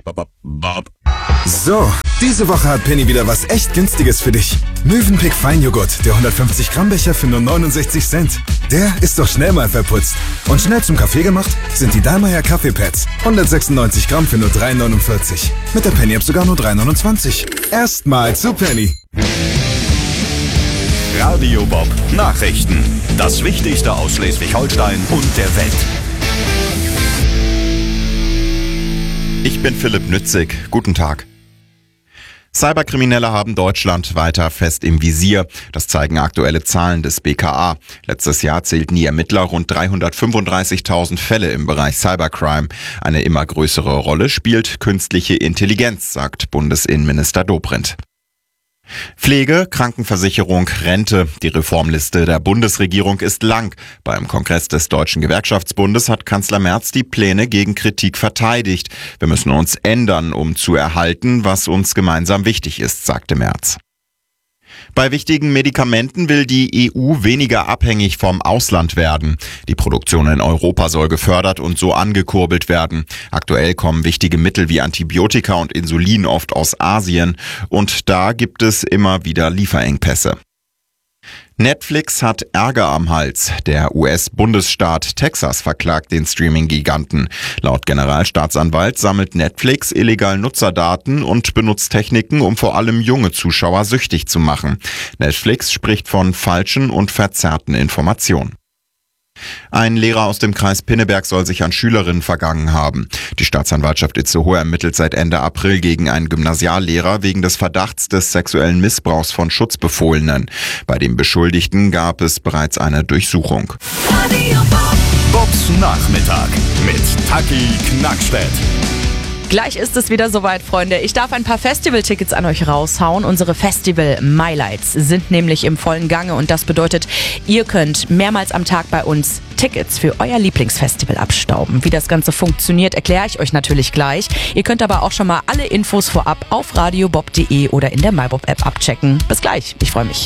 Bob. So, diese Woche hat Penny wieder was echt Günstiges für dich. Mövenpick Feinjoghurt, der 150 Gramm Becher für nur 69 Cent. Der ist doch schnell mal verputzt. Und schnell zum Kaffee gemacht sind die Dallmayr Kaffeepads. 196 Gramm für nur 3,49. Mit der Penny-App sogar nur 3,29. Erstmal zu Penny. Radio Bob Nachrichten. Das Wichtigste aus Schleswig-Holstein und der Welt. Ich bin Philipp Nützig. Guten Tag. Cyberkriminelle haben Deutschland weiter fest im Visier. Das zeigen aktuelle Zahlen des BKA. Letztes Jahr zählten die Ermittler rund 335.000 Fälle im Bereich Cybercrime. Eine immer größere Rolle spielt künstliche Intelligenz, sagt Bundesinnenminister Dobrindt. Pflege, Krankenversicherung, Rente. Die Reformliste der Bundesregierung ist lang. Beim Kongress des Deutschen Gewerkschaftsbundes hat Kanzler Merz die Pläne gegen Kritik verteidigt. Wir müssen uns ändern, um zu erhalten, was uns gemeinsam wichtig ist, sagte Merz. Bei wichtigen Medikamenten will die EU weniger abhängig vom Ausland werden. Die Produktion in Europa soll gefördert und so angekurbelt werden. Aktuell kommen wichtige Mittel wie Antibiotika und Insulin oft aus Asien und da gibt es immer wieder Lieferengpässe. Netflix hat Ärger am Hals. Der US-Bundesstaat Texas verklagt den Streaming-Giganten. Laut Generalstaatsanwalt sammelt Netflix illegal Nutzerdaten und benutzt Techniken, um vor allem junge Zuschauer süchtig zu machen. Netflix spricht von falschen und verzerrten Informationen. Ein Lehrer aus dem Kreis Pinneberg soll sich an Schülerinnen vergangen haben. Die Staatsanwaltschaft Itzehoe ermittelt seit Ende April gegen einen Gymnasiallehrer wegen des Verdachts des sexuellen Missbrauchs von Schutzbefohlenen. Bei dem Beschuldigten gab es bereits eine Durchsuchung. Bobs Nachmittag mit Taki Knackstedt. Gleich ist es wieder soweit, Freunde. Ich darf ein paar Festivaltickets an euch raushauen. Unsere Festival-Mylights sind nämlich im vollen Gange und das bedeutet, ihr könnt mehrmals am Tag bei uns Tickets für euer Lieblingsfestival abstauben. Wie das Ganze funktioniert, erkläre ich euch natürlich gleich. Ihr könnt aber auch schon mal alle Infos vorab auf radiobob.de oder in der MyBob-App abchecken. Bis gleich, ich freue mich.